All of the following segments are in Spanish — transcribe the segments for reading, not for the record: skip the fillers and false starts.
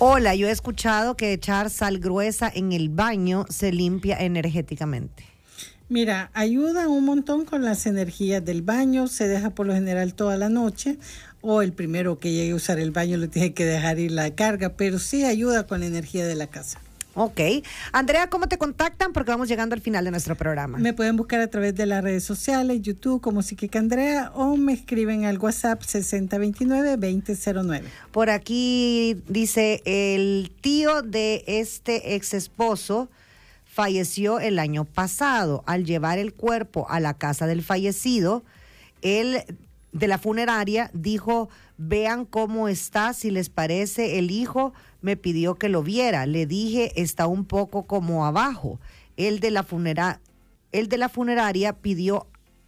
Hola, yo he escuchado que echar sal gruesa en el baño se limpia energéticamente. Mira, ayuda un montón con las energías del baño, se deja por lo general toda la noche, o el primero que llegue a usar el baño lo tiene que dejar ir la carga, pero sí ayuda con la energía de la casa. Ok. Andrea, ¿cómo te contactan? Porque vamos llegando al final de nuestro programa. Me pueden buscar a través de las redes sociales, YouTube como Psíquica Andrea, o me escriben al WhatsApp 6029-2009. Por aquí dice, el tío de este ex esposo falleció el año pasado. Al llevar el cuerpo a la casa del fallecido, él de la funeraria dijo: vean cómo está, si les parece. El hijo me pidió que lo viera. Le dije, está un poco como abajo. El de la funeraria pidió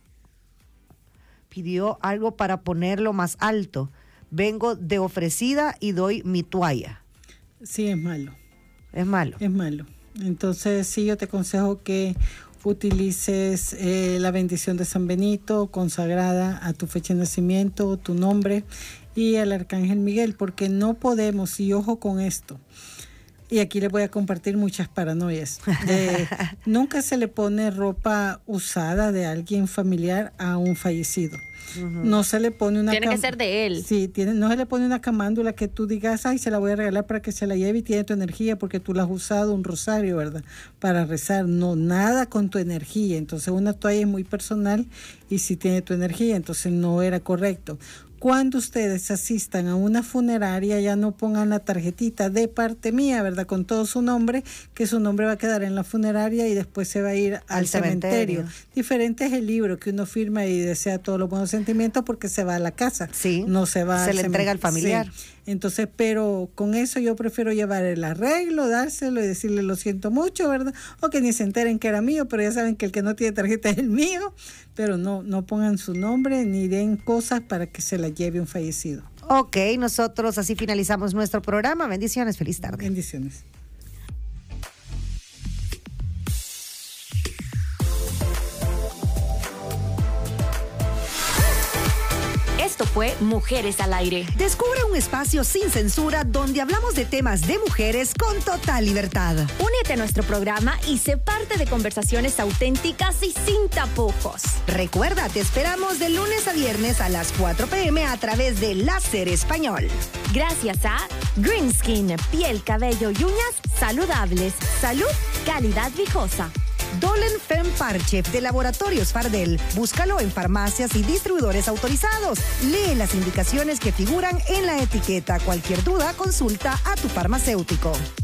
algo para ponerlo más alto. Vengo de ofrecida y doy mi toalla. Sí, es malo. Es malo. Es malo. Entonces, sí, yo te aconsejo que utilices la bendición de San Benito consagrada a tu fecha de nacimiento, tu nombre y al Arcángel Miguel, porque no podemos, y ojo con esto, y aquí les voy a compartir muchas paranoias. Nunca se le pone ropa usada de alguien familiar a un fallecido. No se le pone una... Tiene que ser de él. Sí, no se le pone una camándula que tú digas, ay, se la voy a regalar para que se la lleve y tiene tu energía porque tú la has usado, un rosario, ¿verdad? Para rezar. No, nada con tu energía. Entonces una toalla es muy personal y sí tiene tu energía, entonces no era correcto. Cuando ustedes asistan a una funeraria, ya no pongan la tarjetita de parte mía, ¿verdad? Con todo su nombre, que su nombre va a quedar en la funeraria y después se va a ir al cementerio. Diferente es el libro que uno firma y desea todos los buenos sentimientos porque se va a la casa. Sí. No se va se le entrega al familiar. Sí. Entonces, pero con eso yo prefiero llevar el arreglo, dárselo y decirle lo siento mucho, ¿verdad? O que ni se enteren que era mío, pero ya saben que el que no tiene tarjeta es el mío, pero no pongan su nombre ni den cosas para que se la lleve un fallecido. Ok, nosotros así finalizamos nuestro programa. Bendiciones, feliz tarde. Bendiciones. Esto fue Mujeres al Aire. Descubre un espacio sin censura donde hablamos de temas de mujeres con total libertad. Únete a nuestro programa y sé parte de conversaciones auténticas y sin tapujos. Recuerda, te esperamos de lunes a viernes a las 4 p.m. a través de Láser Español. Gracias a Green Skin, piel, cabello y uñas saludables. Salud, calidad viejosa. Dolen Fem Parchef de Laboratorios Fardel. Búscalo en farmacias y distribuidores autorizados. Lee las indicaciones que figuran en la etiqueta. Cualquier duda, consulta a tu farmacéutico.